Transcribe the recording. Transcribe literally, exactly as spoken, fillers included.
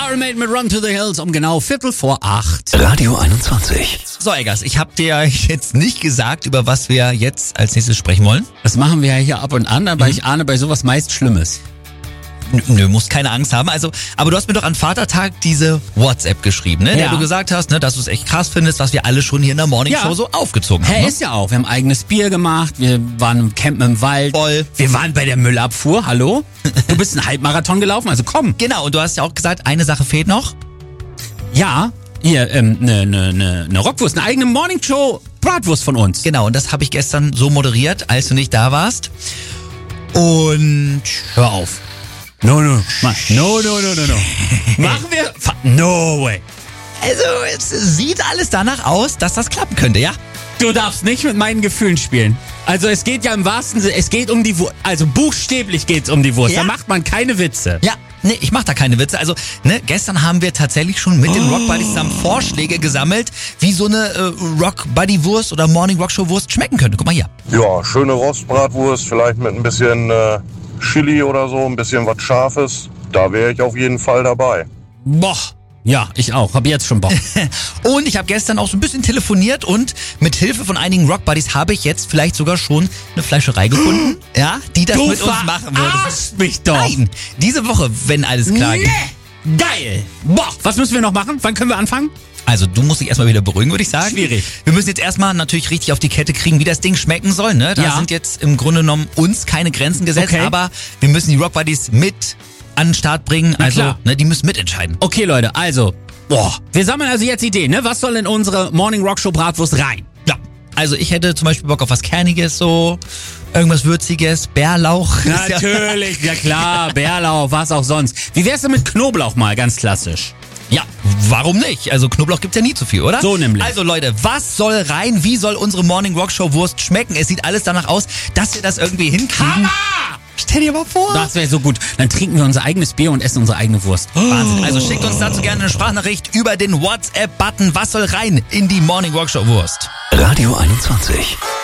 Iron Maiden mit Run to the Hills um genau Viertel vor acht. Radio einundzwanzig. So, Eggers, ich habe dir jetzt nicht gesagt, über was wir jetzt als nächstes sprechen wollen. Das machen wir ja hier ab und an, aber mhm. ich ahne bei sowas meist Schlimmes. Nö, musst keine Angst haben. Also, aber du hast mir doch an Vatertag diese WhatsApp geschrieben, ne? Ja. Der du gesagt hast, ne, dass du es echt krass findest, was wir alle schon hier in der Morning Show ja. so aufgezogen haben. Hey, ne? ist ja auch. Wir haben eigenes Bier gemacht, wir waren im Campen im Wald. Voll. Wir waren bei der Müllabfuhr, hallo? Du bist einen Halbmarathon gelaufen, also komm. Genau, und du hast ja auch gesagt, eine Sache fehlt noch. Ja, hier, ähm, ne, ne, ne, ne Rockwurst, eine eigene Morning Show Bratwurst von uns. Genau, und das habe ich gestern so moderiert, als du nicht da warst. Und hör auf. No, no, no, no, no, no, no. Machen wir? No way. Also, es sieht alles danach aus, dass das klappen könnte, ja? Du darfst nicht mit meinen Gefühlen spielen. Also, es geht ja im wahrsten Sinne, es geht um die Wurst. Also, buchstäblich geht's um die Wurst. Ja. Da macht man keine Witze. Ja, nee, ich mach da keine Witze. Also, ne, gestern haben wir tatsächlich schon mit oh. den Rock Buddies zusammen Vorschläge gesammelt, wie so eine äh, Rock Buddy Wurst oder Morning Rock Show Wurst schmecken könnte. Guck mal hier. Ja, schöne Rostbratwurst, vielleicht mit ein bisschen äh, Chili oder so, ein bisschen was Scharfes. Da wäre ich auf jeden Fall dabei. Boah. Ja, ich auch. Hab jetzt schon Bock. Und ich habe gestern auch so ein bisschen telefoniert und mit Hilfe von einigen Rock Buddies habe ich jetzt vielleicht sogar schon eine Fleischerei gefunden, ja, die das du mit uns machen würde. Verarsch mich doch. Nein, diese Woche, wenn alles klar geht. Nee. Geil. Boah, was müssen wir noch machen? Wann können wir anfangen? Also du musst dich erstmal wieder beruhigen, würde ich sagen. Schwierig. Wir müssen jetzt erstmal natürlich richtig auf die Kette kriegen, wie das Ding schmecken soll. Ne? Da ja. sind jetzt im Grunde genommen uns keine Grenzen gesetzt, okay. aber wir müssen die Rock Buddies mit an den Start bringen. Na also klar. Ne, die müssen mitentscheiden. Okay, Leute, also, boah, wir sammeln also jetzt Ideen. Ne? Was soll in unsere Morning Rock Show Bratwurst rein? Ja, also ich hätte zum Beispiel Bock auf was Kerniges, so irgendwas Würziges, Bärlauch. Natürlich, ja klar, Bärlauch, was auch sonst. Wie wär's denn mit Knoblauch mal, ganz klassisch? Ja, warum nicht? Also Knoblauch gibt's ja nie zu viel, oder? So nämlich. Also Leute, was soll rein? Wie soll unsere Morning Rock Show Wurst schmecken? Es sieht alles danach aus, dass wir das irgendwie hinkriegen. Hammer! Stell dir mal vor. Das wäre so gut. Dann trinken wir unser eigenes Bier und essen unsere eigene Wurst. Wahnsinn. Also schickt uns dazu gerne eine Sprachnachricht über den WhatsApp-Button. Was soll rein in die Morning Rock Show Wurst? Radio einundzwanzig.